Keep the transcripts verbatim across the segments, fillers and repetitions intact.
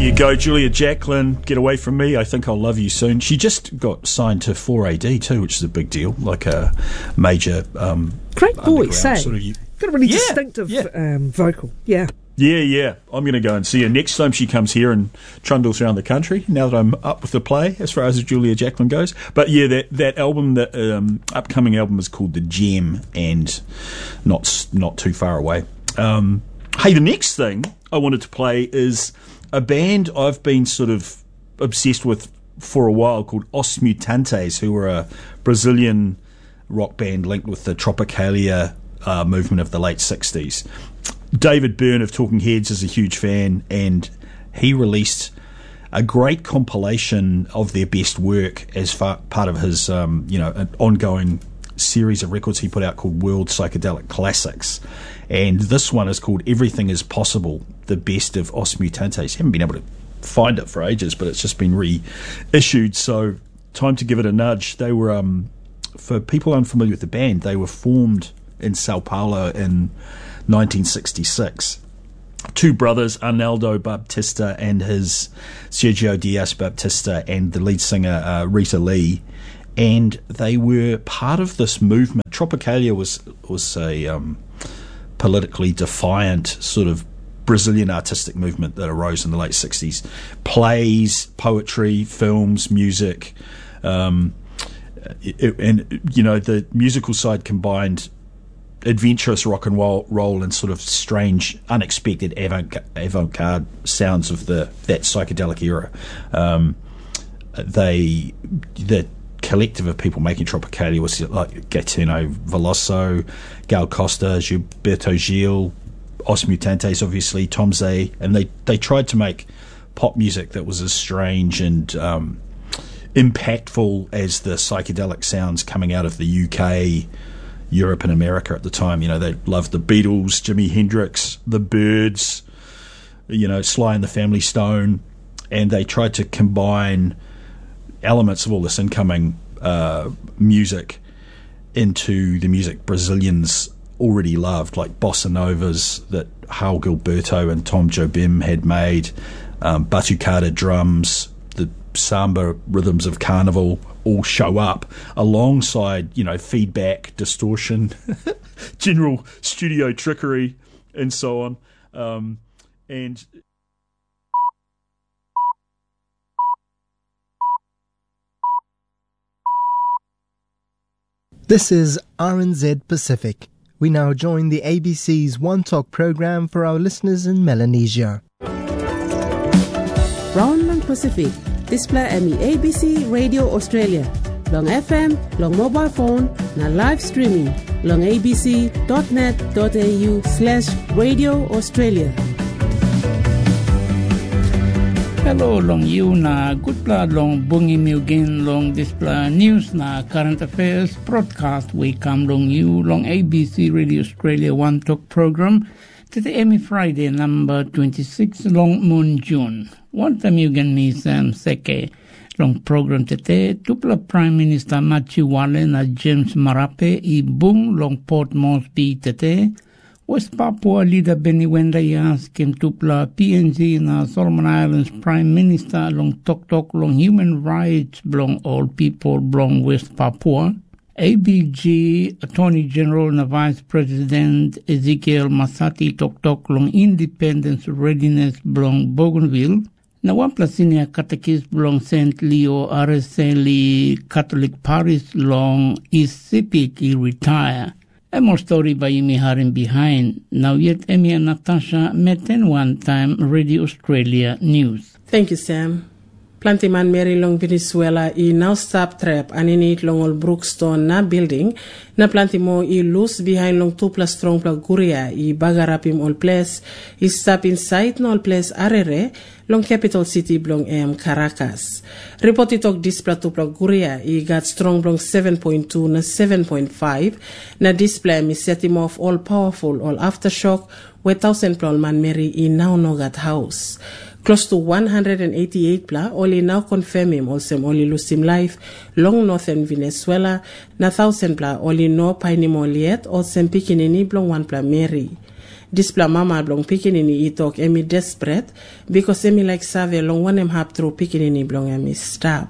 you go, Julia Jacklin. Get away from me. I think I'll love you soon. She just got signed to four A D too, which is a big deal, like a major um, great voice, eh? Sort of, got a really yeah, distinctive yeah. Um, vocal. Yeah. Yeah, yeah. I'm going to go and see her next time she comes here and trundles around the country, now that I'm up with the play, as far as Julia Jacklin goes. But yeah, that, that album, that um, upcoming album is called The Gem, and not not too far away. Um, hey, the next thing I wanted to play is a band I've been sort of obsessed with for a while called Os Mutantes, who were a Brazilian rock band linked with the Tropicalia uh, movement of the late sixties. David Byrne of Talking Heads is a huge fan, and he released a great compilation of their best work as far, part of his um, you know, an ongoing series of records he put out called World Psychedelic Classics. And this one is called Everything is Possible, the best of Os Mutantes. Haven't been able to find it for ages, but it's just been reissued, so time to give it a nudge. They were, um, for people unfamiliar with the band, they were formed in Sao Paulo in nineteen sixty-six. Two brothers, Arnaldo Baptista and his Sergio Dias Baptista, and the lead singer uh, Rita Lee, and they were part of this movement. Tropicalia was was a um, politically defiant sort of Brazilian artistic movement that arose in the late sixties. Plays, poetry, films, music, um, it, and you know, the musical side combined adventurous rock and roll, roll and sort of strange, unexpected avant, avant-garde sounds of the that psychedelic era. Um, they, the collective of people making Tropicalia was like Gaetano Veloso, Gal Costa, Gilberto Gil, Os Mutantes, obviously, Tom Zay, and they, they tried to make pop music that was as strange and um, impactful as the psychedelic sounds coming out of the U K, Europe and America at the time. You know, they loved the Beatles, Jimi Hendrix, the Byrds, you know, Sly and the Family Stone, and they tried to combine elements of all this incoming uh, music into the music Brazilians already loved, like bossa novas that Raul Gilberto and Tom Jobim had made, um, batucada drums, the samba rhythms of carnival all show up alongside, you know, feedback, distortion, general studio trickery, and so on. Um, and this is R N Z Pacific. We now join the A B C's One Talk program for our listeners in Melanesia. Brownland Pacific, display M E A B C Radio Australia, long F M, long mobile phone, na live streaming, long abc.net.au slash Radio Australia. Hello, long you na good blood long bungi mugin long display news na current affairs broadcast we come long you long A B C Radio Australia One Talk program to the Emmy Friday number twenty-six long moon June. One time you can me Sam Seke long program today tupla Prime Minister Matthew Wale na James Marape i bung long Port Moresby today. West Papua leader Benny Wenda Yas came to P N G na Solomon Islands Prime Minister long Tok Tok long human rights belong all people belong West Papua. A B G Attorney General na Vice President Ezekiel Masati Tok Tok long independence readiness belong Bougainville. Na Wampla Senior Catechist belong Saint Leo Areseli Catholic Parish long East Sepik he retire. A more story by Yumi Harim behind. Now yet Emi and Natasha met in one time Radio Australia News. Thank you, Sam. Planty man Mary long Venezuela i now stop trap and in it long old Brookstone na building na planty mo i loose behind long two plus strong pla guria i bagarapim all place i stop inside no all place arere long capital city blong em Caracas. Report it talk display to pla guria i got strong blong seven point two na seven point five na display mi set him off all powerful all aftershock with thousand plol man Mary i now no got house. Close to one hundred eighty-eight pla only now confirm him also only lose him life long northern Venezuela na thousand pla only no paini mo liet also pikinini blong one pla Mary. Displa mama blong pikinini i talk emi desperate because emi like save long one em hap through pikinini blong emi stop.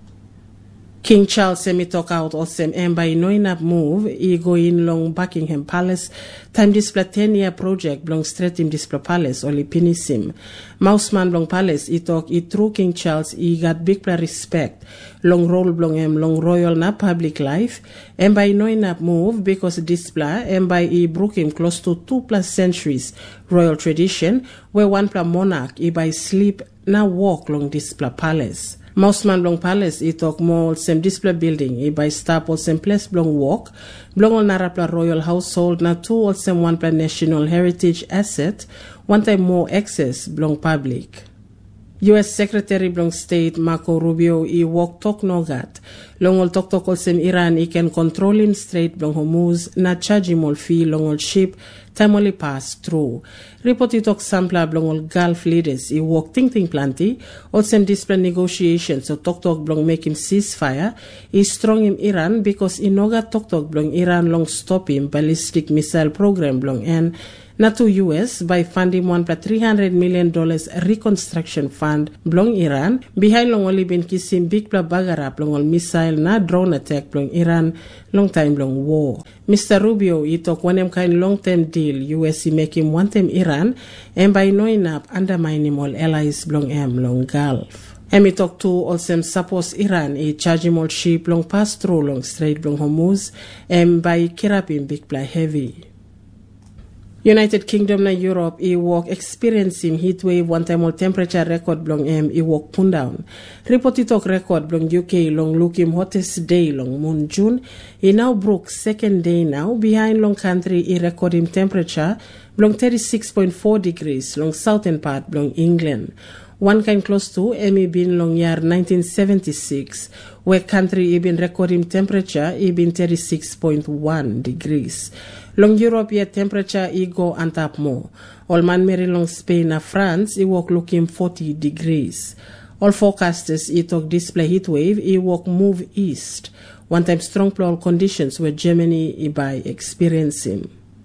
King Charles semi talk out or sem emba i knowing up move i go in long Buckingham Palace time displa ten year project blong straight him displa palace oli pinisim. Mouseman blong palace i talk i through King Charles i got big pla respect long role blong em long royal na public life emba i knowing up move because displa emba i broke him close to two plus centuries royal tradition where one pla monarch i by sleep na walk long displa palace. Mouseman blong palace i talk more sem display building i by stop or sem place blong walk blong ol narapla royal household na two or sem one pla national heritage asset one time more access blong public. U S Secretary blong State Marco Rubio i walk talk nogat long ol talk talk ol sem Iran i can control him straight blong Hormuz na charge him ol fee long ol ship time only pass through. Report i talk sampler blong ol Gulf leaders i walk ting ting planty ol sem display negotiations so talk talk blong make him ceasefire i strong him Iran because i noga talk talk blong Iran long stop him ballistic missile program blong and na to U S by funding one plus three hundred million dollars reconstruction fund blong Iran behind long only been kissing big pla bagarap long ol missile na drone attack blong Iran long time long war. Mister Rubio i talk one kind long term deal U S i make him one time Iran and by knowing up undermine him all allies blong em long Gulf. Emi talk to also suppose Iran i charge him all ship long pass through long Strait blong Hormuz and by kirapim big pla heavy. United Kingdom na Europe i walk experiencing heat wave one time all temperature record blong em i walk pun down. Report i talk record blong U K long look him hottest day long moon June i now broke second day now behind long country i record him temperature blong thirty-six point four degrees long southern part blong England. One kind close to emi been long year nineteen seventy-six where country i been record him temperature i been thirty-six point one degrees. Long Europe yet temperature i go and up more. All man meri long Spain na France i walk looking forty degrees. All forecasters i talk display heat wave i walk move east. One time strong plural conditions where Germany i by experiencing.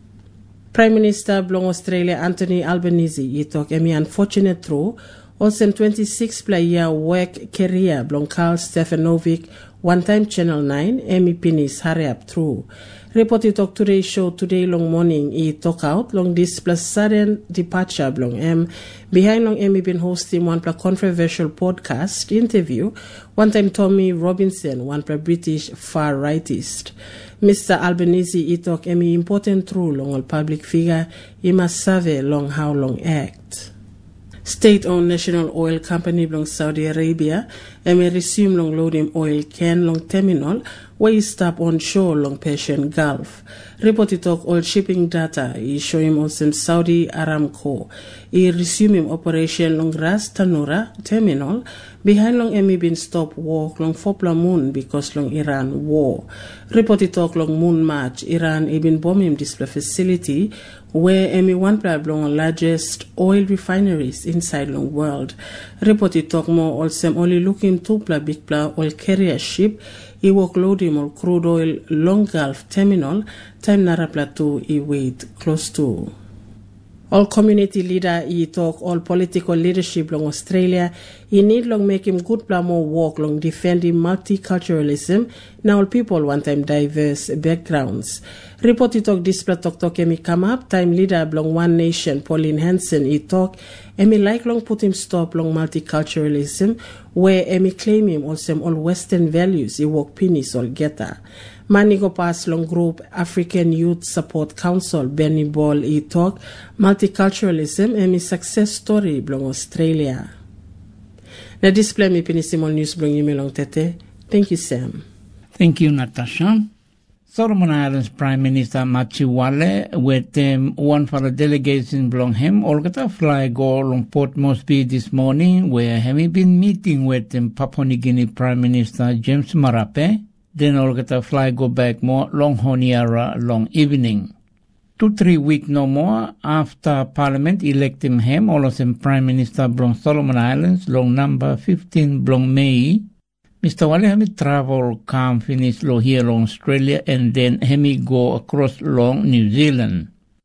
Prime Minister blong Australia Anthony Albanese i talk emi unfortunate through also twenty-six player work career blong Karl Stefanovic one time Channel nine emi pinis hurry up through. Report i talk today show today long morning i talk out long this plus sudden departure blong em behind long emi been hosting one plus controversial podcast interview one time Tommy Robinson one plus British far rightist. Mister Albanese i talk emi important through long all public figure i must survey long how long act. State-owned national oil company belong Saudi Arabia and may resume long loading oil can long terminal where it stop on shore long Persian Gulf. Report talk oil shipping data is showing also Saudi Aramco. It resume operation long Ras Tanura terminal behind long emi been stop work long Fopla Moon because long Iran war. Report talk long Moon March Iran even bombing display facility where emi one plan long largest oil refineries inside long world. Report talk more also only looking to pla big pla oil carrier ship I work loading or crude oil long Gulf terminal time nara plateau I wait close to. All community leader I talk all political leadership long Australia I need long make him good plan more work long defending multiculturalism now all people one time diverse backgrounds. Report I talk display talk talk emi come up time leader long One Nation Pauline Hanson I talk emi like long put him stop long multiculturalism where emi claim him also all Western values I work penis all geta. Manigo pass long group African Youth Support Council Benny Ball I talk multiculturalism emi success story belong Australia. Na display me pinisimol news belong email long tete. Thank you Sam. Thank you Natasha. Solomon Islands Prime Minister Machiwale with um, one for the delegation belong him Olgata fly go long Port Moresby this morning where having been meeting with um, Papua New Guinea Prime Minister James Marape. Then Olgata fly go back more long Honiara long evening. Two, three weeks no more after Parliament elect him him, all of them Prime Minister Blong Solomon Islands, long number fifteen Blong May. Mister Wale hemi travel come finish lo here long Australia and then hemi go across long New Zealand.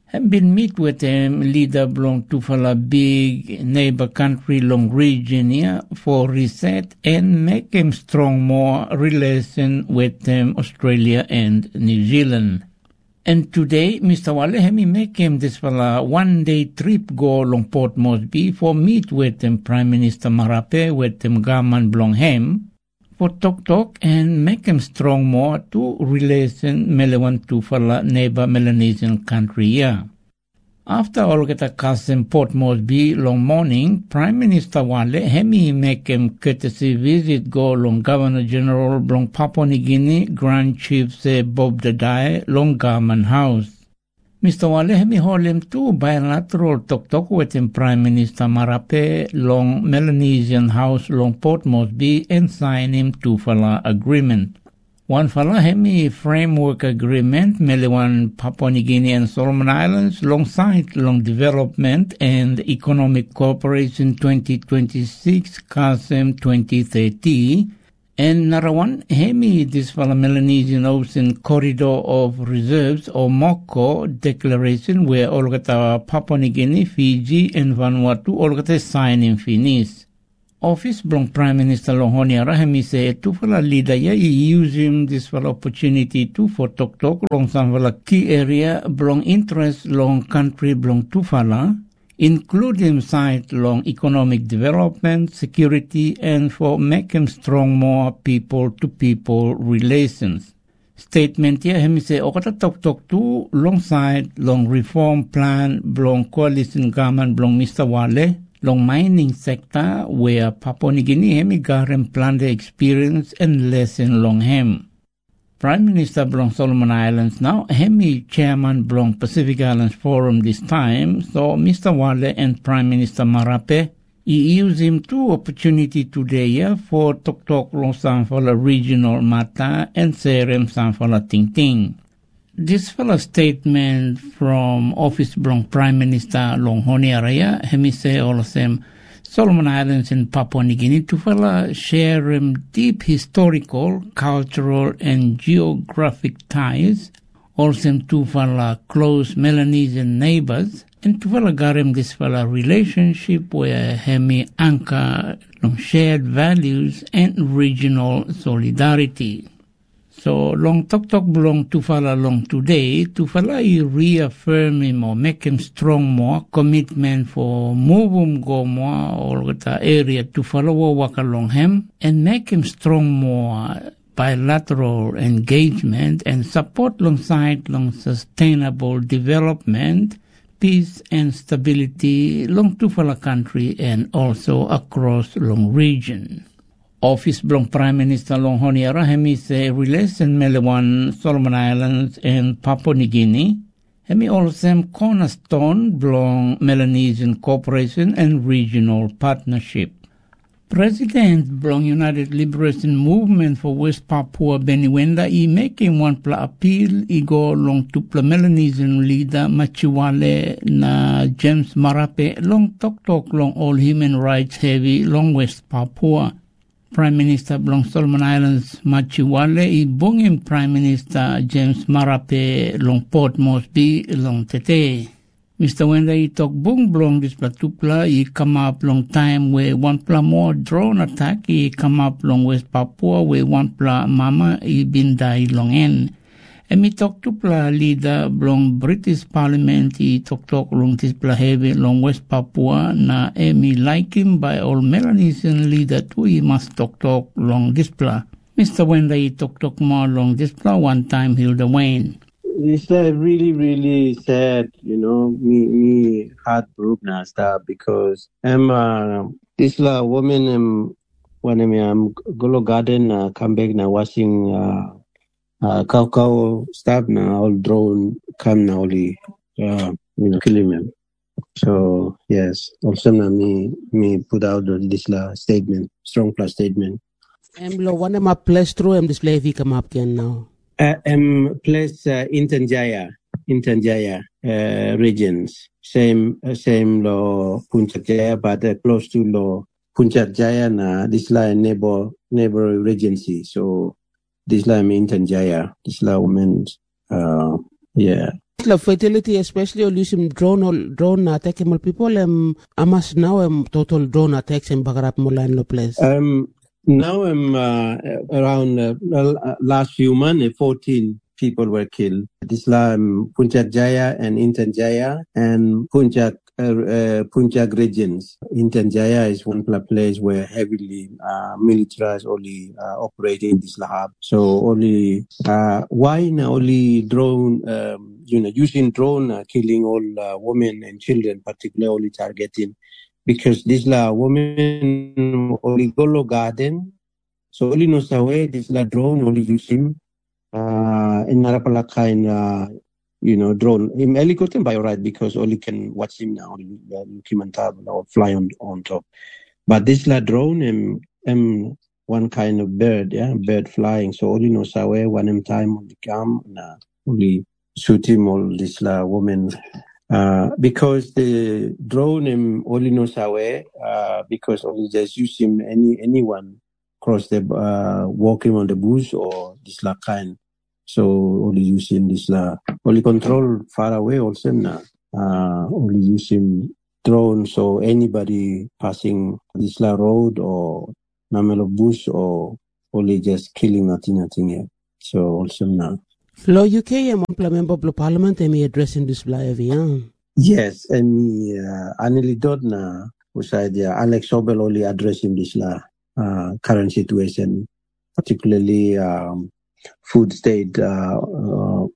have been meet with them leader belong to a big neighbor country long region here for reset and make them strong more relation with them Australia and New Zealand. And today, Mister Wale hemi make him this fella one day trip go long Port Moresby for meet with them Prime Minister Marape with them government belong him for talk talk and make him strong more to relation Melewan to fella neighbor Melanesian country here. After all get a custom Port Moresby long morning, Prime Minister Wale hemi make him courtesy visit go long Governor General long Papua New Guinea Grand Chief say Bob Dadai long Government House. Mister Wale hemi hold him to bilateral talk talk with him Prime Minister Marape long Melanesian House long Port Moresby and sign him two fella agreement. One fella hemi framework agreement Melewan Papua New Guinea and Solomon Islands alongside long development and economic cooperation twenty twenty-six C A S M twenty thirty and another one hemi this fella Melanesian Ocean Corridor of Reserves or MOCO declaration where all gata Papua New Guinea, Fiji and Vanuatu all gata sign in finish. Office belong Prime Minister Longhoniara hemi say tu fala leader ya using this fala opportunity to for talk talk long some fala key area belong interest long country belong tu fala including side long economic development, security and for making strong more people to people relations. Statement ya hemi say okata talk talk tu long side long reform plan belong coalition government belong Mister Wale long mining sector where Papua New Guinea hemi garem plan the experience and lesson long hem. Prime Minister belong Solomon Islands now hemi chairman belong Pacific Islands Forum this time, so Mister Wale and Prime Minister Marape he use him two opportunity today yeah, for talk talk long sanfala regional matter and serem sanfala ting ting. This fella statement from Office belong Prime Minister Longhoniara hemi say all of them Solomon Islands and Papua New Guinea to fella share um, deep historical, cultural and geographic ties, also to fella close Melanesian neighbors, and to fella garem this fella relationship where hemi anchor long shared values and regional solidarity. So long talk talk belong to fala long today to fala I reaffirm him or make him strong more commitment for move him go more or the area to follow work along him and make him strong more bilateral engagement and support alongside long sustainable development, peace and stability long to fala country and also across long region. Office belong Prime Minister Longhoniara hemi say relation Melewan, Solomon Islands and Papua New Guinea. Hemi also cornerstone belong Melanesian cooperation and regional partnership. President belong United Liberation Movement for West Papua Beniwenda i making one pla appeal i go long to pla Melanesian leader Machiwale na James Marape long talk talk long all human rights heavy long West Papua. Prime Minister belong Solomon Islands Machiwale i bungim Prime Minister James Marape long Port Moresby long Tete. Mister Wenda i talk bung belong this platupla i come up long time where one pla more drone attack i come up long West Papua where one pla mama i bin die long en. And me talk to pla leader belong British Parliament i talk talk long this pla heavy long West Papua na emi like him by all Melanesian leader too he must talk talk long this pla. Mister Wenda i talk talk more long this pla one time Hilda Wayne. It's uh, really, really sad, you know, me, me heartbroken and stuff because I'm, uh, this uh, woman, um, when I'm, um, Golo Garden, uh, come back now watching, uh, uh, cow cow stuff now, all drone, come now, only, uh, you know, killing them. So, yes, also now me, me put out this uh, statement, strong plus statement. I'm lo one of my place through and display if come up again now. Uh, um, place uh, Intan Jaya, Intan Jaya uh, regions, same uh, same lo Puncak Jaya, but uh, close to lo Puncak Jaya na this line neighbor neighbor regency. So this line Intan Jaya, this line women, uh, yeah, The fatality, especially on using drone or drone attack on people, um, amas now um, total drone attacks in Bagarap Mulan lo place. Um, now I'm uh, around uh, last few months, fourteen people were killed. Islam, Puncak Jaya and Intan Jaya and Puncak uh, uh, Puncak regions. Intan Jaya is one place where heavily uh, militarized only uh, operating this lab. So only uh, why now only drone, um, you know, using drone uh, killing all uh, women and children, particularly targeting. Because this la woman only go garden, so only no sawe this la drone only using uh in Narapalaka in uh you know drone. In helicopter by right because only can watch him now documentable or fly on on top. But this la drone um, um one kind of bird, yeah, bird flying. So only no sawe one time only come na only shoot him all this la woman. Uh, because the drone um, only knows away, uh, because only just use him any anyone cross the uh, walking on the bush or this la kind. So only using this la only control far away also na uh, only using drone. So anybody passing this la road or namelo bush or only just killing nothing nothing here. So also now. Lo U K am one member of the parliament and me addressing this live, yeah. Yes, and me uh, Anili Dodna, who's idea Alex Sobel only addressing this la uh, current situation, particularly um, food state uh, uh,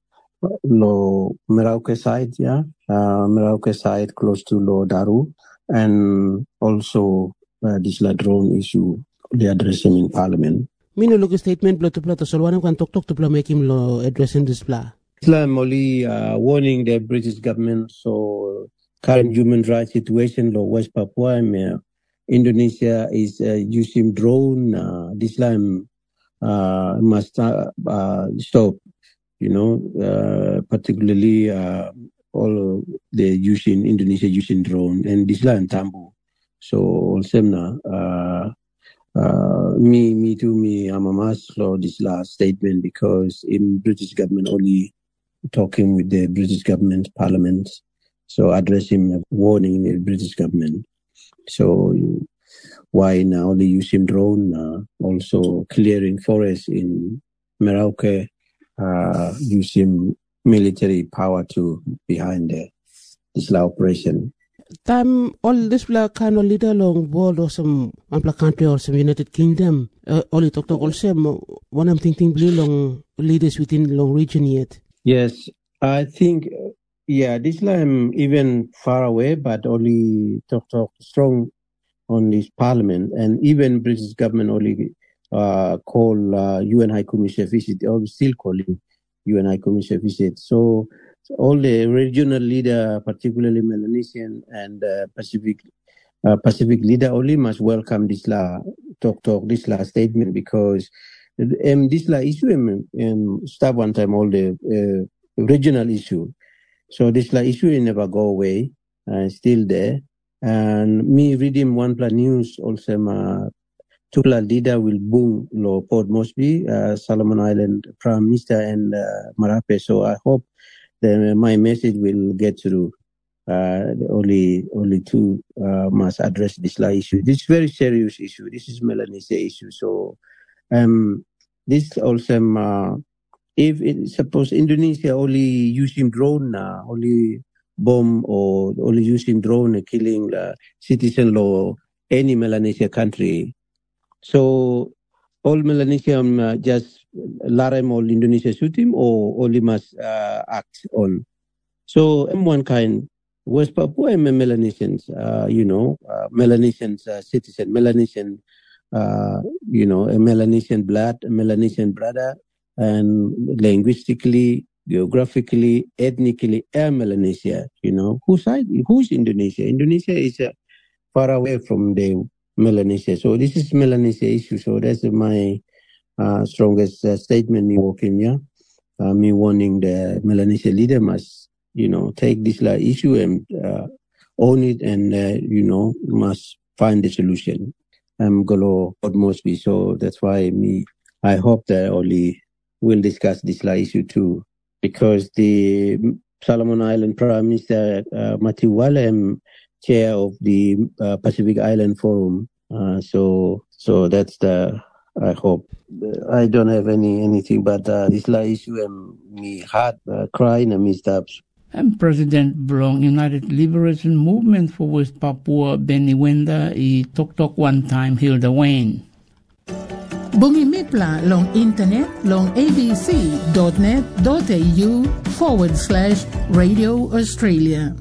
lo Merauke side, yeah, uh, Merauke side close to Lo Daru, and also uh, this la drone issue only addressing in parliament. Mino look statement blo to plato solwana kan tok tok to pla make him lo addressing this pla. Islam only uh, warning the British government so current human rights situation lo West Papua uh, Indonesia is uh, using drone uh, this Islam uh, must uh, uh, stop, you know, uh, particularly uh, all the using Indonesia using drone and this Islam Tambu. So also uh, Uh, me, me too, me, I'm a mass for this last statement because in British government only talking with the British government parliament, so addressing a warning the British government. So why now only using drone, uh, also clearing forests in Merauke, uh, using military power to behind the this operation. Time all this black kind of leader long world or some one country or some United Kingdom. Uh, only talk to also one I'm thinking blue long leaders within long region yet. Yes, I think yeah, this time even far away, but only talk talk strong on this parliament and even British government only uh, call uh, U N High Commissioner visit or still calling U N High Commissioner visit. So. All the regional leader, particularly Melanesian and uh, Pacific uh, Pacific leader, only must welcome this la talk talk this la statement because um, this la issue um, um, start one time all the uh, regional issue. So this la issue never go away, uh, still there. And me reading one plan news also, uh, Tukla leader will boom lo Port Moresby, uh, Solomon Island Prime Minister and uh, Marape. So I hope. Then my message will get through. Uh, only, only two uh, must address this issue. This is very serious issue. This is Melanesia issue. So, um, this also, uh, if it, suppose Indonesia only using drone, uh, only bomb or only using drone uh, killing uh, citizen law any Melanesia country. So all Melanesia um, uh, just larem all Indonesia shoot him or only must uh, act on. So I'm one kind West Papua and Melanesians, uh, you know, uh, Melanesians uh, citizen, Melanesian, uh, you know, a Melanesian blood, a Melanesian brother, and linguistically, geographically, ethnically, a Melanesia, you know. Whose side? Who's Indonesia? Indonesia is uh, far away from the Melanesia. So this is Melanesia issue. So that's my uh, strongest uh, statement me walking, yeah. Uh, me warning the Melanesia leader must, you know, take this like, issue and uh, own it and, uh, you know, must find the solution. I'm gonna Port Moresby. So that's why me, I hope that only will discuss this like, issue too. Because the Solomon Island Prime Minister uh, Matthew Wallem, chair of the uh, Pacific Island Forum. Uh, so, so that's the. I hope. I don't have any anything but uh, this la issue and me heart uh, crying and me stops. And President Blong United Liberation Movement for West Papua Benny Wenda I Tok Tok one time Hilda Wayne. Bungi Mipla long internet long abc.net.au forward slash Radio Australia.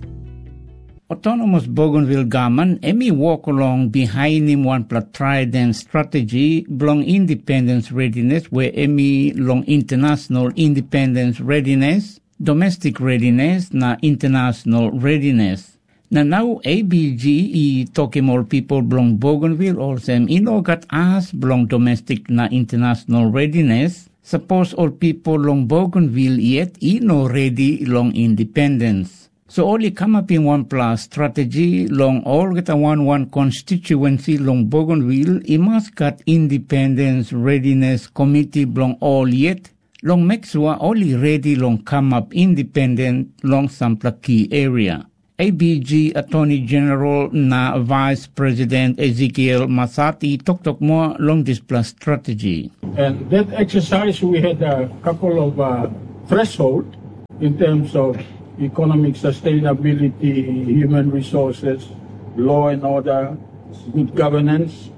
Autonomous Bougainville government Emmy walk along behind him one plat trident strategy belong independence readiness where Emmy long international independence readiness, domestic readiness na international readiness. Na now A B G I talking all people belong Bougainville also inogat as belong domestic na international readiness. Suppose all people long Bougainville yet ino ready long independence. So only come up in one plus strategy long all get a one one constituency long Bougainville I must got independence readiness committee long all yet long make sure only ready long come up independent long some key area. A B G Attorney General na Vice President Ezekiel Masati talk talk more long this plus strategy. And that exercise we had a couple of uh, threshold in terms of economic sustainability, human resources, law and order, good governance.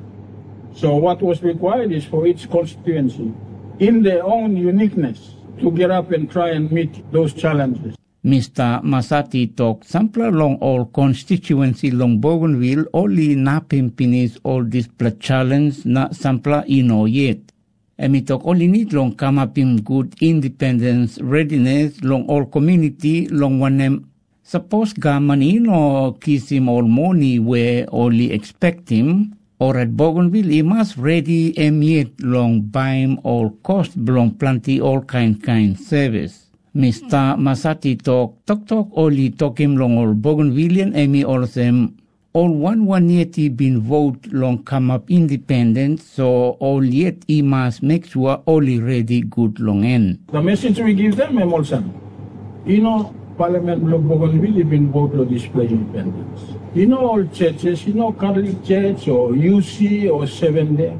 So what was required is for each constituency, in their own uniqueness, to get up and try and meet those challenges. Mister Masati talk sample long all constituency long Bougainville only na pimpinis all this challenge na sample ino yet. Emi talk only need long come up in good independence readiness long all community long one them suppose gaman ino kiss him all money where only expect him or at Bougainville he must ready em yet long buy him all cost belong plenty all kind kind service. Mister Masati talk talk talk only talk him long all Bougainvillian emi all them all one one yet he been vote long come up independent, so all yet he must make sure only ready good long end. The message we give them, Emolson, you know, Parliament of Bougainville been vote to display independence. You know all churches, you know Catholic Church or U C or Seven Day.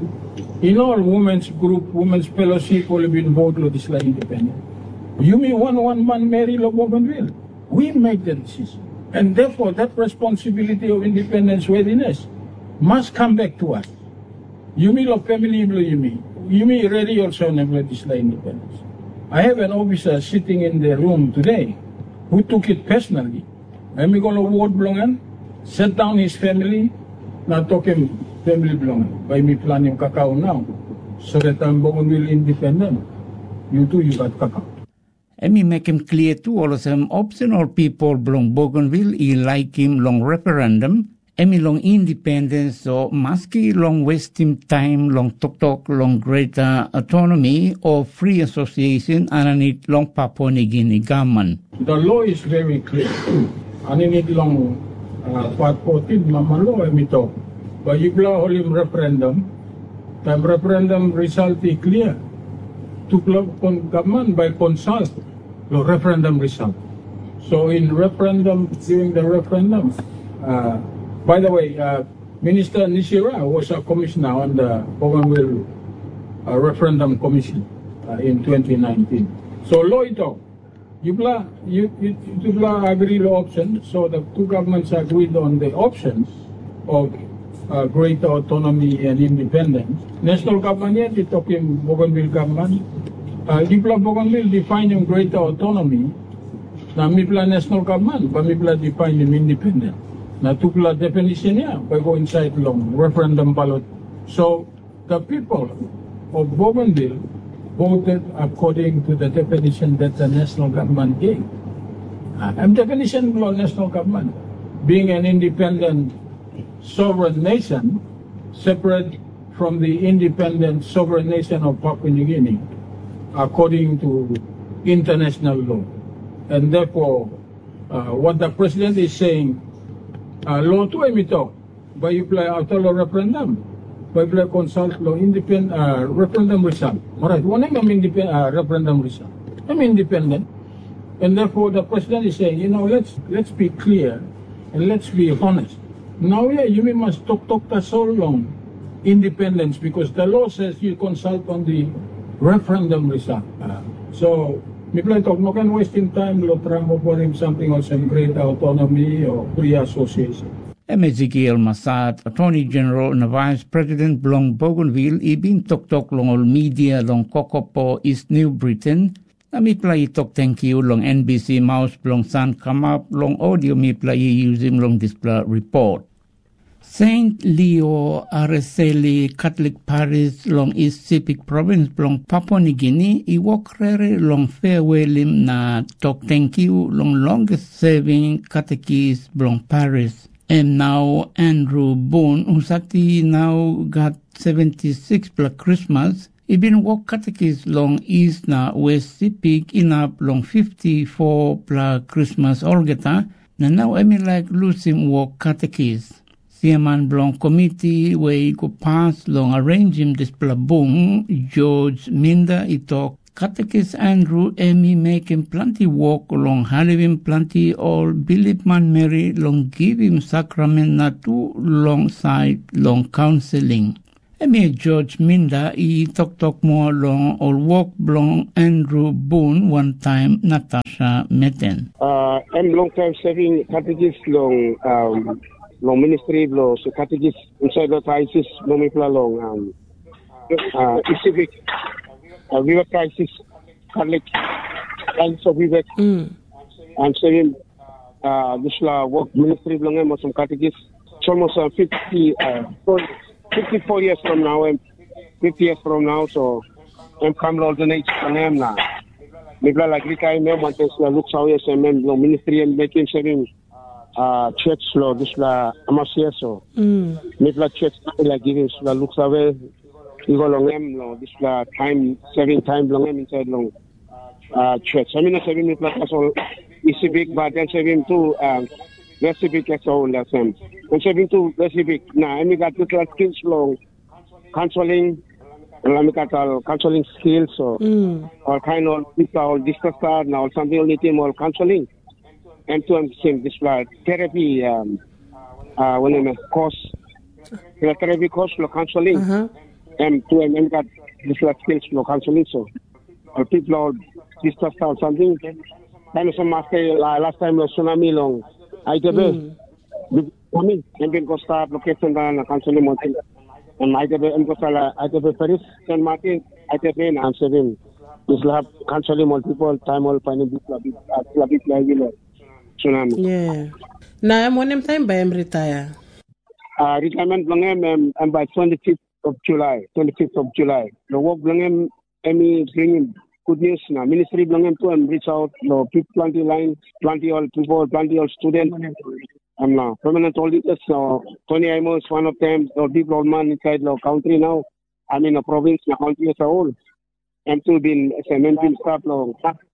You know all women's group, women's fellowship all been vote to display independence. You mean one one man Mary of Bougainville? We make the decision. And therefore, that responsibility of independence readiness must come back to us. You mean of family, you mean. You mean ready also never display independence. I have an officer sitting in the room today who took it personally. And we go to ward belonging, set down his family, now talk him family belonging. By me planning cacao now, so that I'm Bougainville independent. You too, you got cacao. And me make him clear to all of them optional people belong Bougainville, he like him long referendum, and me long independence, so maski long wasting time, long talk talk, long greater autonomy or free association, and I need long Papua New Guinea government. The law is very clear. And I need long uh, part fourteen, mama law, I mean talk. But you blow all him referendum, time referendum result is clear. To government by consult the referendum result. So in referendum, during the referendum, uh, by the way, uh, Minister Nishira was a commissioner on the Bougainville uh, Referendum Commission uh, in twenty nineteen. So law ito, you bla you you you bla agree the option. So the two governments agreed on the options of uh, greater autonomy and independence. National government yet, you're talking Bougainville government. Uh, Dipla Bougainville defining greater autonomy. Na mipla national government, but mipla defining independent. Na tukla definition niya, by go inside long referendum ballot. So the people of Bougainville voted according to the definition that the national government gave. Uh, and definition of national government, being an independent sovereign nation, separate from the independent sovereign nation of Papua New Guinea, according to international law. And therefore, uh, what the president is saying, uh, law to emito, by you play after law referendum, by play consult law independent uh, referendum result. Alright, one I'm independent uh, referendum result. I'm independent. And therefore, the president is saying, you know, let's let's be clear and let's be honest. Now, yeah, you must talk talk that so long independence because the law says you consult on the referendum result. Uh, so, me play talk no can wasting time lo trying for him something on some greater autonomy or free association. Ezekiel Massad, Attorney General and Vice President Blong Bougainville, ibin tok-tok long all media long Kokopo East New Britain. Na mi play tok thank you long N B C Mouse long San come up long audio mi play using long display report. Saint Leo Araceli Catholic Parish long East Sepik Province long Papua New Guinea i walkrere long farewell him na tok thank you long longest serving catechist long Paris. And now Andrew Boone, Usati now got seventy-six plus Christmas. He been walk catechist long East na West Sepik inap long fifty-four plus Christmas Olgeta. Na now I mean like losing walk catechist. Siaman Blong Committee where go pass long arrange him this plabung George Minda itok catechist Andrew Emmy make him plenty walk along have him plenty all believe man Mary long give him sacrament na two long side long counseling. Emmy George Minda he talk talk more long all walk long Andrew Boone one time Natasha Meten. Uh, I'm long time serving catechist long um long ministry long so catechist inside the crisis long me long um uh civic uh, Viva Crisis Catholic and so Viva mm. I'm serving uh this la work ministry long I'm some catechist it's almost uh, fifty uh fifty-four years from now and fifty years from now so I'm come all the next time now me like retire me want to look how yes I'm long ministry and making serving Uh, church law, this la amasia so. Mm. Make la church like giving la looks away. You go long em long this la time saving time long em inside long uh church. I mean saving make la so is big but then saving too um very big as all the same. And saving too very big. Now I mean got this la skills long counseling and I got all counseling skills so mm. all kind of this all discuss now something only team all counseling. And to understand this like therapy um uh when I'm course the therapy course for counseling uh-huh. and to and got this like skills for counseling so uh, people are discuss out something kind of some master like last time was tsunami long I T B mm. I mean and then go start location down counseling mountain and I T B and go start I T B Paris Saint Martin I T B and I'm saying this lab counseling multiple time all finding this lab lab lab Tsunami. Yeah. Now I'm one time by I'm retire. Uh, retirement long um, um, by twenty-fifth of July. twenty-fifth of July. The work long um, Emmy bringing good news now. Ministry long um to and reach out. No people plenty line, plenty all people, plenty all students. I'm now permanent auditors. So Tony Amos one of them. The big old man inside the country now. I'm in a province, the country as a whole. And to been cementing stuff long.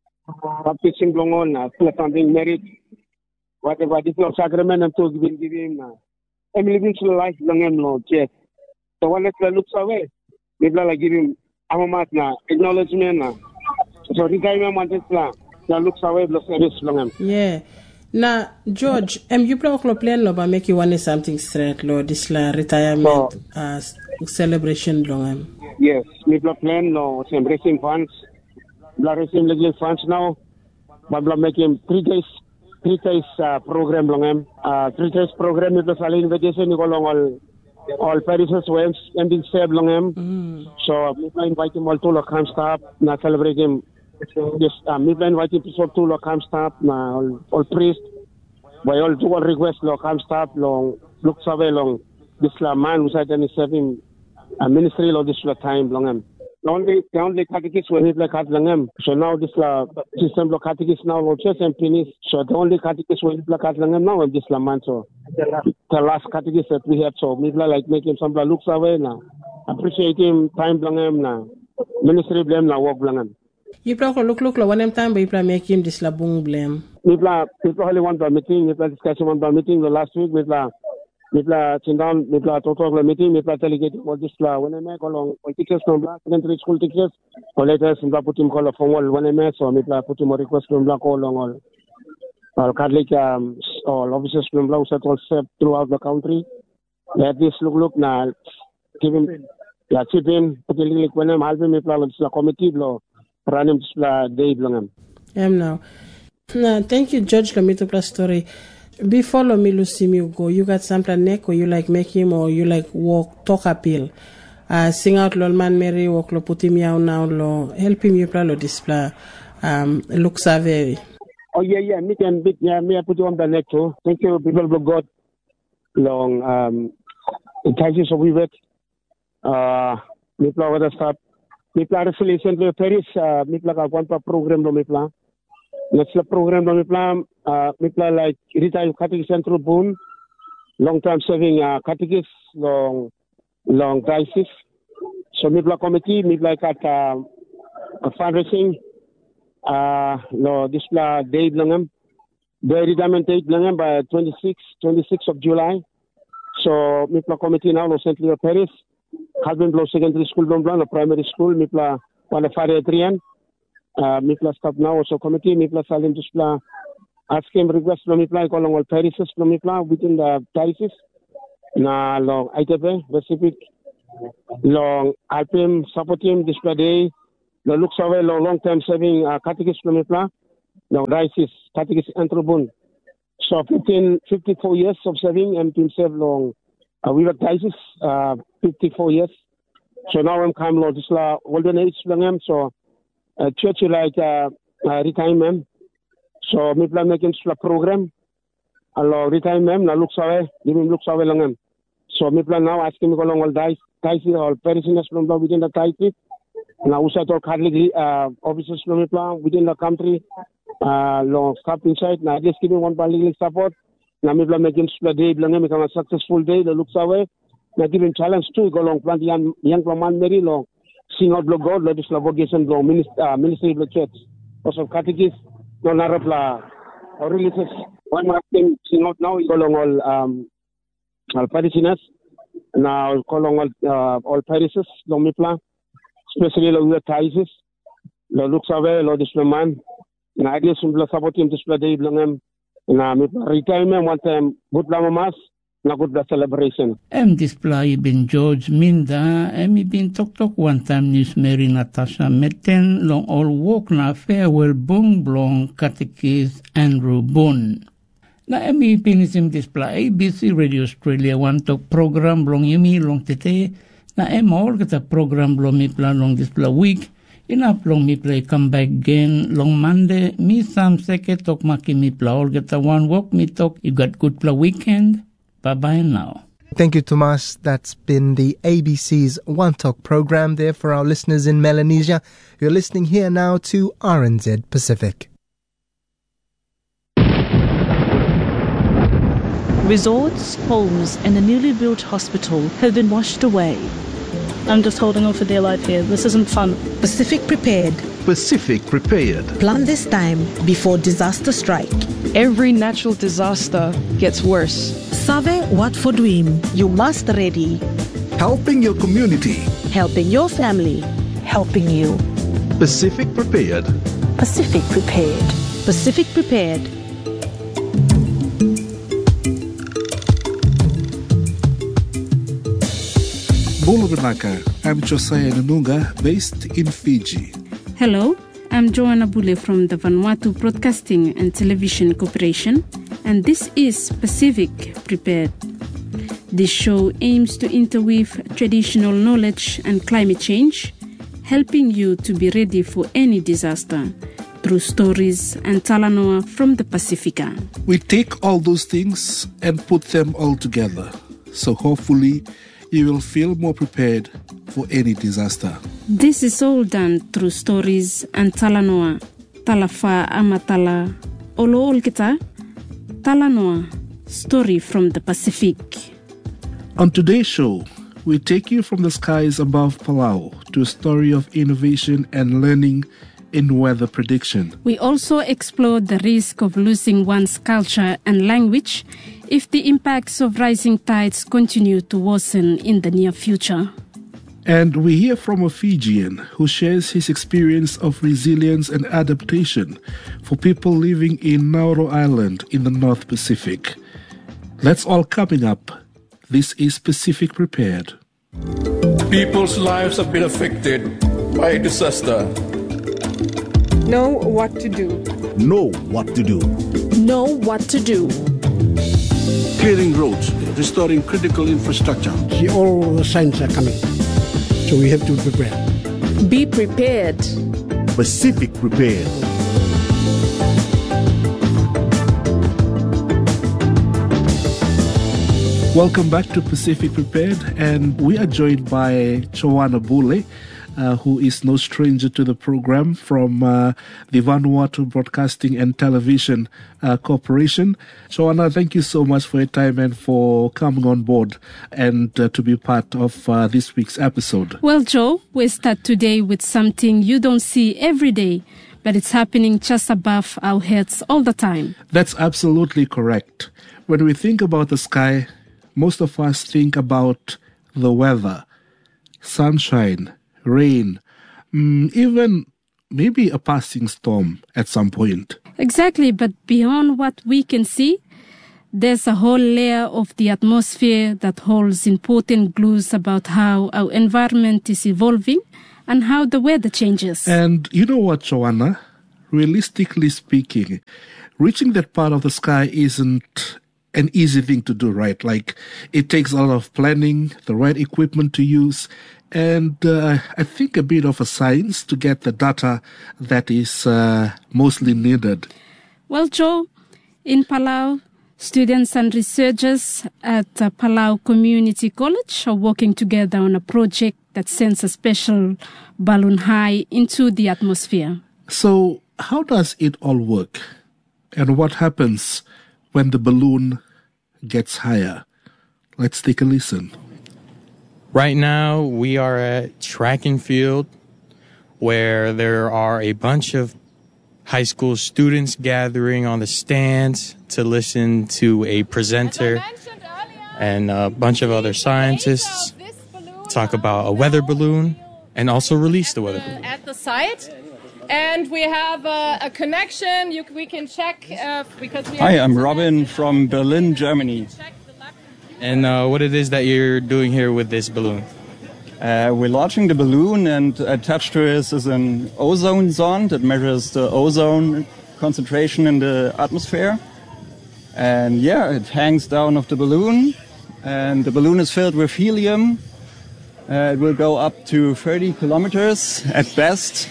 Baptism long on. Uh, something merit. Whatever this law sacrament and to give him now. I'm living through life long and long, yes. So when it looks away, maybe I give him amamat na acknowledgement na. So retirement want this plan. That looks away the service long. Yeah. Now George, am you plan to plan lo ba make you want something straight lo this la retirement so, uh, celebration long. Yes, me plan lo some raising funds. La raising legal funds now. But bla making three days three days uh, program long em uh, three days program ito sa invitation ni ko long all all parishes went ending save long em mm. so me plan invite him all to local staff na celebrate him this uh, me plan invite him to local staff na all, all priest by all to all request local staff long look survey long this la man who said any serving uh, ministry lo this la time long em The only, the only catechist when he like Langem. So now this uh, system of catechist now will just and finish. So the only catechist when he like Langem now is this Laman. So the last catechist that we have. So we like making some looks away now. Appreciate him time Langem now. Ministry blame now work Langem. You probably look look one time but you plan make him this labung blame. We plan people only want the meeting. We plan discussion one the meeting the last week. We plan Mipla Chindan, Mipla Total meeting, Mipla delegate all this la when I make along all teachers from black secondary school teachers, or later Mipla put him call a formal when I met, so Mipla put him a request from black all along all all Catholic um all officers from black set all set throughout the country. Let this look look now give him yeah chip in particularly when I'm helping Mipla la committee law run him la day long. Am now. No, thank you, George Lamito plus story. Before Lomilu see me go, you got something neck or you like make him or you like walk talk appeal. Uh sing out lo man Mary walk lo put him out now lo help him you plan lo display um look savvy. Oh yeah yeah me can bit yeah me I put you on the neck too. Thank you people of God long um thank you so we wait uh me plan what start me plan affiliation to Paris uh me plan one program lo me plan. Next program lo me plan uh me plan like retired Catholic Central Boone, long time serving uh catechist long long diocese. So me plan committee me like at uh, a fundraising uh no this la day langam the retirement date langam by twenty-sixth of July. So me plan committee now lo Saint Leo Paris, Calvin Blow Secondary School long plan, primary school me plan one Fare Adrian. Uh, Mipla stop now also committee Mipla Salim Displa ask him request from Mipla along all parishes from Mipla within the parishes na long I T P Pacific long Alpim support team display day the looks away long long time serving uh, catechist from Mipla long diocese catechist Antrobun. So fifteen, fifty-four years of serving and to serve long uh, we were diocese uh, fifty-four years. So now I'm come long this la olden age long so Uh, church like uh, uh, retirement. So me plan making a program. Allo retirement na looks away, give him looks away langam. So me plan now asking me along all dice, dice all parishioners from the within the dice. Now also to Catholic uh, officers from me plan within the country. Uh, long staff inside. Now just giving one legal support. Now me plan making a day langam become a successful day. The looks away. Now giving challenge too. Go long plan young young man very long. Sing out lo God, lo dis la vocation lo ministry uh, ministry of the church. Also catechist, no narapla or religious. One more thing, sing out now is along all um all parishioners. Now along all uh, all parishes, lo mipla, especially lo we taises, lo looks away, lo dis man. Na ideas simpla support him display day langam. Na mipla retirement one time good lamamas. Na good celebration. Em display bin George Minda, em bin tok tok one time news Mary Natasha Meten long all walk na farewell bong blong catechist Andrew Boone. Na em bin sim display A B C Radio Australia one talk program blong yumi long tete. Na em all kita program blong mi plan long display week. Enough long mi play come back again long Monday. Mi sam seke tok maki mi play all kita one walk mi talk. You got good play weekend. Bye-bye now. Thank you, Tomas. That's been the A B C's One Talk program there for our listeners in Melanesia. You're listening here now to R N Z Pacific. Resorts, homes and a newly built hospital have been washed away. I'm just holding on for dear life here. This isn't fun. Pacific Prepared. Pacific Prepared. Plan this time before disaster strike. Every natural disaster gets worse. Save Watford Wim. You must ready. Helping your community. Helping your family. Helping you. Pacific Prepared. Pacific Prepared. Pacific Prepared. Bolo Renaka, I'm Josiah Nanunga, based in Fiji. Hello, I'm Joanna Bule from the Vanuatu Broadcasting and Television Corporation, and this is Pacific Prepared. This show aims to interweave traditional knowledge and climate change, helping you to be ready for any disaster through stories and talanoa from the Pacifica. We take all those things and put them all together, so hopefully you will feel more prepared for any disaster. This is all done through stories and talanoa. Talafa amatala olo olkita talanoa, story from the Pacific. On today's show, we take you from the skies above Palau to a story of innovation and learning in weather prediction. We also explore the risk of losing one's culture and language if the impacts of rising tides continue to worsen in the near future. And we hear from a Fijian who shares his experience of resilience and adaptation for people living in Nauru Island in the North Pacific. That's all coming up. This is Pacific Prepared. People's lives have been affected by disaster. Know what to do. Know what to do. Know what to do. Clearing roads, restoring critical infrastructure. See, all the signs are coming. So we have to prepare. Be prepared. Pacific Prepared. Welcome back to Pacific Prepared, and we are joined by Choana Bule, uh, who is no stranger to the program from uh, the Vanuatu Broadcasting and Television uh, Corporation. Choana, thank you so much for your time and for coming on board and uh, to be part of uh, this week's episode. Well, Joe, we start today with something you don't see every day, but it's happening just above our heads all the time. That's absolutely correct. When we think about the sky, most of us think about the weather, sunshine, rain, mm, even maybe a passing storm at some point. Exactly, but beyond what we can see, there's a whole layer of the atmosphere that holds important clues about how our environment is evolving and how the weather changes. And you know what, Joanna? Realistically speaking, reaching that part of the sky isn't an easy thing to do, right? Like, it takes a lot of planning, the right equipment to use, and uh, I think a bit of a science to get the data that is uh, mostly needed. Well, Joe, in Palau, students and researchers at uh, Palau Community College are working together on a project that sends a special balloon high into the atmosphere. So, how does it all work? And what happens when the balloon gets higher? Let's take a listen. Right now, we are at track and field where there are a bunch of high school students gathering on the stands to listen to a presenter and a bunch of other scientists talk about a weather balloon and also release the weather balloon. At the site. And we have uh, a connection. You, we can check uh, because we. Hi, I'm Robin from Berlin, Germany. And uh, what it is that you're doing here with this balloon? Uh, we're launching the balloon, and attached to it is an ozone zond that measures the ozone concentration in the atmosphere. And yeah, it hangs down off the balloon, and the balloon is filled with helium. Uh, it will go up to thirty kilometers at best.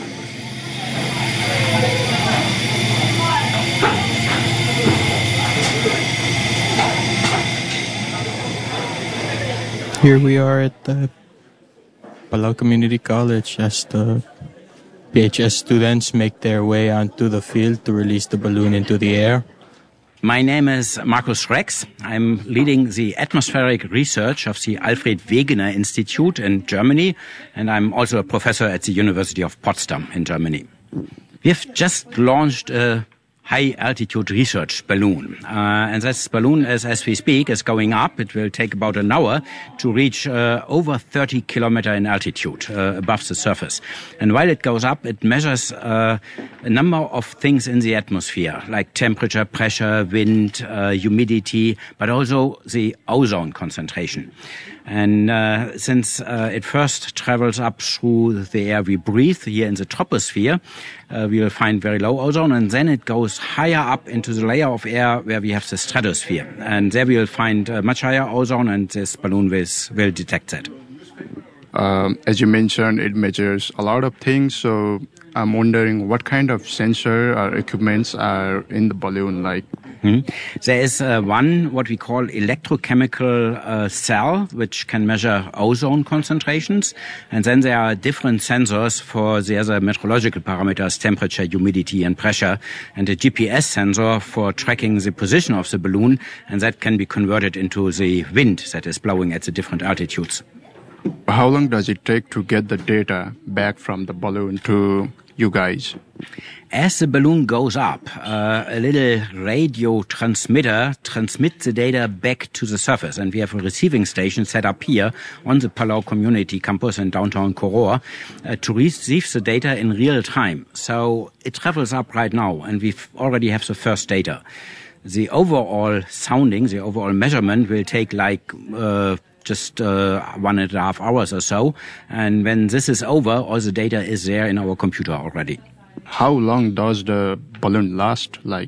Here we are at the Palau Community College as the P H S students make their way onto the field to release the balloon into the air. My name is Markus Rex. I'm leading the atmospheric research of the Alfred Wegener Institute in Germany, and I'm also a professor at the University of Potsdam in Germany. We've just launched a high-altitude research balloon. Uh, and this balloon, is, as we speak, is going up. It will take about an hour to reach uh, over thirty kilometer in altitude uh, above the surface. And while it goes up, it measures uh, a number of things in the atmosphere, like temperature, pressure, wind, uh, humidity, but also the ozone concentration. And uh, since uh, it first travels up through the air we breathe here in the troposphere, uh, we will find very low ozone, and then it goes higher up into the layer of air where we have the stratosphere. And there we will find uh, much higher ozone, and this balloon will, will detect that. Um, as you mentioned, it measures a lot of things, so I'm wondering what kind of sensor or equipments are in the balloon, like? Hmm. There is uh, one, what we call electrochemical uh, cell, which can measure ozone concentrations. And then there are different sensors for the other meteorological parameters, temperature, humidity, and pressure. And a G P S sensor for tracking the position of the balloon. And that can be converted into the wind that is blowing at the different altitudes. How long does it take to get the data back from the balloon to you guys? As the balloon goes up, uh, a little radio transmitter transmits the data back to the surface. And we have a receiving station set up here on the Palau Community Campus in downtown Koror uh, to receive the data in real time. So it travels up right now, and we already have the first data. The overall sounding, the overall measurement will take like uh, just uh, one and a half hours or so. And when this is over, all the data is there in our computer already. How long does the balloon last? Like,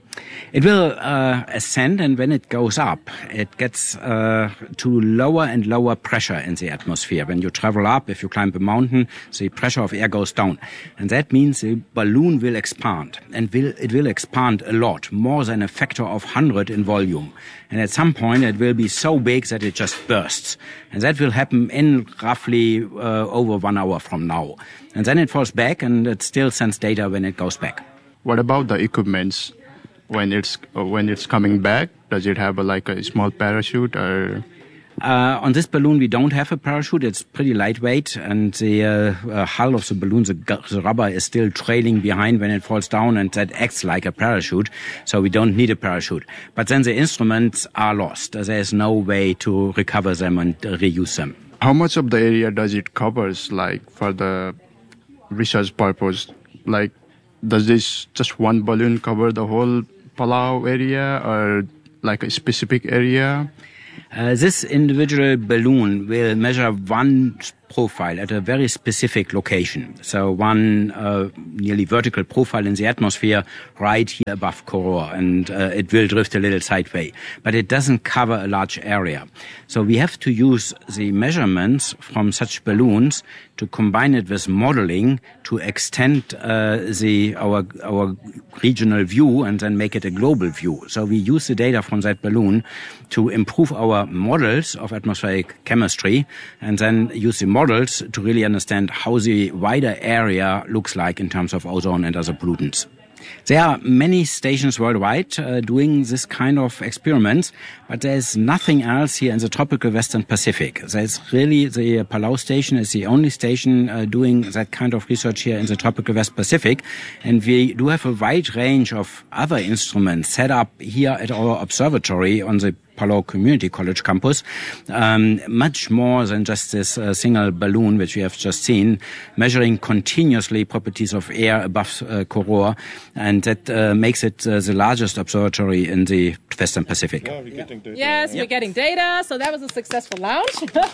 it will uh, ascend, and when it goes up, it gets uh, to lower and lower pressure in the atmosphere. When you travel up, if you climb a mountain, the pressure of air goes down. And that means the balloon will expand, and will, it will expand a lot, more than a factor of one hundred in volume. And at some point, it will be so big that it just bursts. And that will happen in roughly uh, over one hour from now. And then it falls back, and it still sends data when it goes back. What about the equipments? When it's uh, when it's coming back, does it have a, like a small parachute or? Uh, on this balloon, we don't have a parachute. It's pretty lightweight, and the uh, uh, hull of the balloon, the, the rubber is still trailing behind when it falls down, and that acts like a parachute. So we don't need a parachute. But then the instruments are lost. There's no way to recover them and uh, reuse them. How much of the area does it covers, like for the research purpose? Like, does this just one balloon cover the whole Palau area, or like a specific area? Uh, this individual balloon will measure one profile at a very specific location. So one uh, nearly vertical profile in the atmosphere right here above Koror, and uh, it will drift a little sideways. But it doesn't cover a large area. So we have to use the measurements from such balloons to combine it with modeling to extend uh, the our our regional view and then make it a global view. So we use the data from that balloon to improve our models of atmospheric chemistry, and then use the models to really understand how the wider area looks like in terms of ozone and other pollutants. There are many stations worldwide uh, doing this kind of experiments, but there's nothing else here in the tropical Western Pacific. There's really, the Palau station is the only station uh, doing that kind of research here in the tropical West Pacific. And we do have a wide range of other instruments set up here at our observatory on the Palau Community College campus, um, much more than just this uh, single balloon which we have just seen, measuring continuously properties of air above uh, Koror, and that uh, makes it uh, the largest observatory in the Western Pacific. Yeah, we're getting data. Yes, yeah. We're getting data, so that was a successful launch.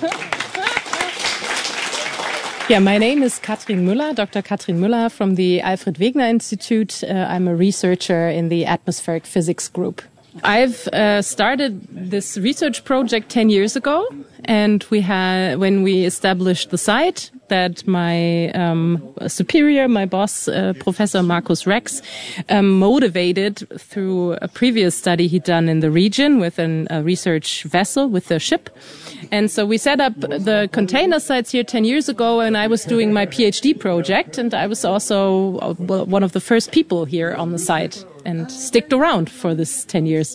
Yeah, my name is Katrin Müller, Doctor Katrin Müller from the Alfred Wegener Institute. Uh, I'm a researcher in the atmospheric physics group. I've uh, started this research project ten years ago, and we had, when we established the site, that my um, superior, my boss, uh, Professor Markus Rex, um, motivated through a previous study he'd done in the region with an, a research vessel, with a ship. And so we set up the container sites here ten years ago, and I was doing my PhD project, and I was also uh, one of the first people here on the site, and sticked around for this ten years.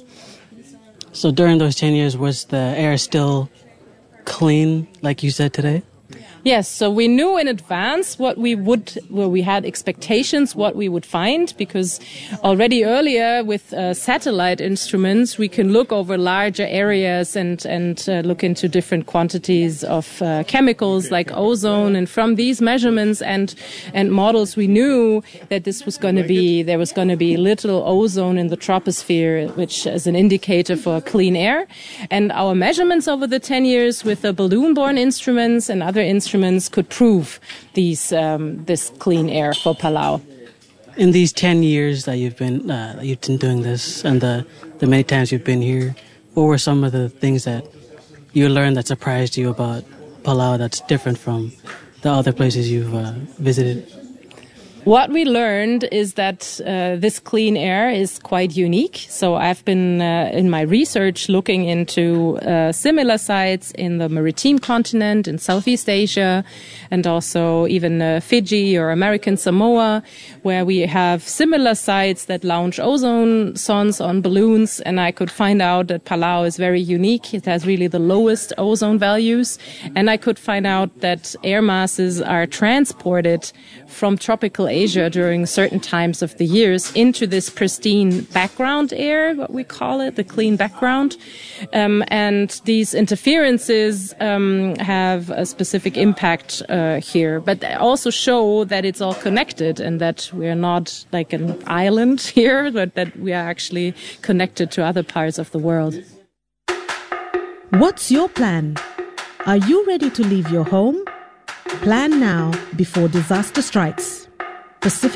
So during those ten years, was the air still clean, like you said today? Yes, so we knew in advance what we would, well, we had expectations what we would find, because already earlier with uh, satellite instruments, we can look over larger areas and, and uh, look into different quantities of uh, chemicals like ozone. And from these measurements and, and models, we knew that this was going to be, there was going to be little ozone in the troposphere, which is an indicator for clean air. And our measurements over the ten years with the balloon-borne instruments and other instruments could prove these um, this clean air for Palau. In these ten years that you've been uh, that you've been doing this, and the the many times you've been here, what were some of the things that you learned that surprised you about Palau that's different from the other places you've uh, visited? What we learned is that uh, this clean air is quite unique. So I've been uh, in my research looking into uh, similar sites in the maritime continent, in Southeast Asia, and also even uh, Fiji or American Samoa, where we have similar sites that launch ozone sondes on balloons. And I could find out that Palau is very unique. It has really the lowest ozone values. And I could find out that air masses are transported from tropical Asia during certain times of the years into this pristine background air, what we call it, the clean background. Um, and these interferences um, have a specific impact uh, here, but they also show that it's all connected and that we're not like an island here, but that we are actually connected to other parts of the world. What's your plan? Are you ready to leave your home? Plan now before disaster strikes. Pacific